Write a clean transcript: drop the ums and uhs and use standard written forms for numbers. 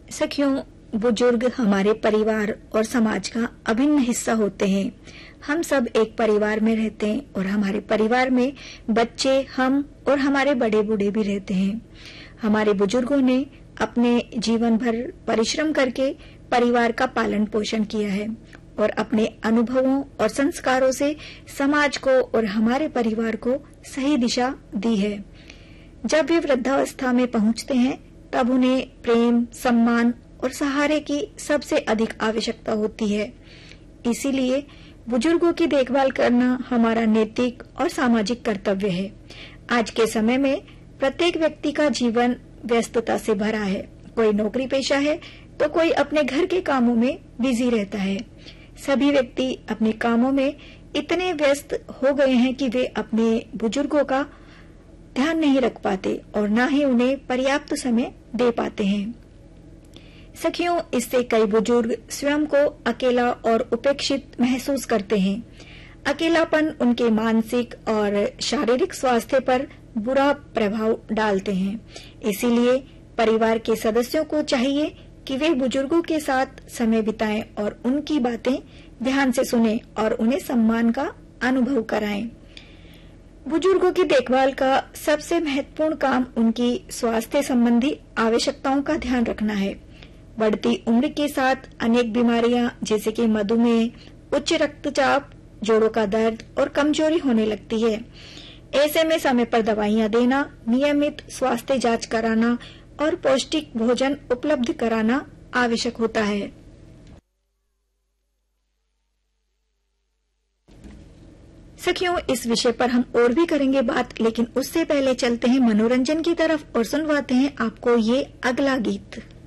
सखियों, बुजुर्ग हमारे परिवार और समाज का अभिन्न हिस्सा होते हैं। हम सब एक परिवार में रहते हैं और हमारे परिवार में बच्चे, हम और हमारे बड़े बूढ़े भी रहते हैं। हमारे बुजुर्गों ने अपने जीवन भर परिश्रम करके परिवार का पालन पोषण किया है और अपने अनुभवों और संस्कारों से समाज को और हमारे परिवार को सही दिशा दी है। जब वे वृद्धावस्था में पहुंचते हैं तब उन्हें प्रेम, सम्मान और सहारे की सबसे अधिक आवश्यकता होती है। इसीलिए बुजुर्गों की देखभाल करना हमारा नैतिक और सामाजिक कर्तव्य है। आज के समय में प्रत्येक व्यक्ति का जीवन व्यस्तता से भरा है। कोई नौकरी पेशा है तो कोई अपने घर के कामों में बिजी रहता है। सभी व्यक्ति अपने कामों में इतने व्यस्त हो गए हैं कि वे अपने बुजुर्गों का ध्यान नहीं रख पाते और न ही उन्हें पर्याप्त समय दे पाते हैं। सखियों, इससे कई बुजुर्ग स्वयं को अकेला और उपेक्षित महसूस करते हैं। अकेलापन उनके मानसिक और शारीरिक स्वास्थ्य पर बुरा प्रभाव डालते हैं। इसीलिए परिवार के सदस्यों को चाहिए कि वे बुजुर्गों के साथ समय बिताएं और उनकी बातें ध्यान से सुनें और उन्हें सम्मान का अनुभव कराएं। बुजुर्गों की देखभाल का सबसे महत्वपूर्ण काम उनकी स्वास्थ्य संबंधी आवश्यकताओं का ध्यान रखना है। बढ़ती उम्र के साथ अनेक बीमारियां जैसे कि मधुमेह, उच्च रक्तचाप, जोड़ों का दर्द और कमजोरी होने लगती है। ऐसे में समय पर दवाइयां देना, नियमित स्वास्थ्य जांच कराना और पौष्टिक भोजन उपलब्ध कराना आवश्यक होता है। सखियों, इस विषय पर हम और भी करेंगे बात, लेकिन उससे पहले चलते हैं मनोरंजन की तरफ और सुनवाते हैं आपको ये अगला गीत।